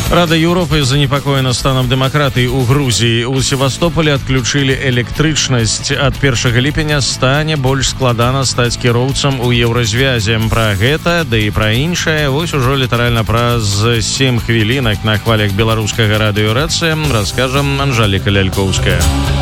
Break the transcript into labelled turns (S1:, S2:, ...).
S1: Рада Еўропы занепакоена станам дэмакратыі ў Грузіі. У Севастополі адключылі электрычнасць. Ад 1 ліпеня стане больш складана стаць кіроўцам у еўразвязе. Пра гэта, да і пра іншае, вось ужо літаральна праз 7 хвілінак на хвалях беларускага радыё «Рацыя» раскажам Анжэліка Лялькоўская.